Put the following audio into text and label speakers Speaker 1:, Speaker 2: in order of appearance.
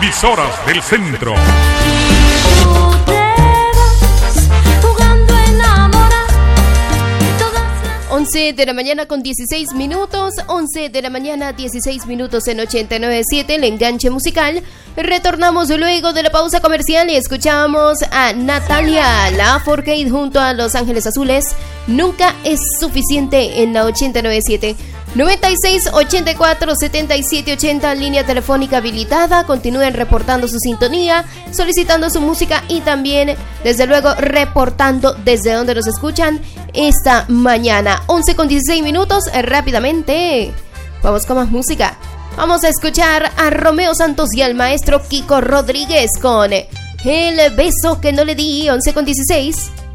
Speaker 1: Emisoras del Centro.
Speaker 2: 11 de la mañana con 16 minutos, 11 de la mañana 16 minutos en 89.7, el enganche musical. Retornamos luego de la pausa comercial y escuchamos a Natalia Lafourcade junto a Los Ángeles Azules. Nunca es suficiente en la 89.7. 96 84 77 80, línea telefónica habilitada. Continúen reportando su sintonía, solicitando su música y también, desde luego, reportando desde donde nos escuchan esta mañana. 11 con 16 minutos, rápidamente vamos con más música. Vamos a escuchar a Romeo Santos y al maestro Kiko Rodríguez con El beso que no le di. 11 con 16.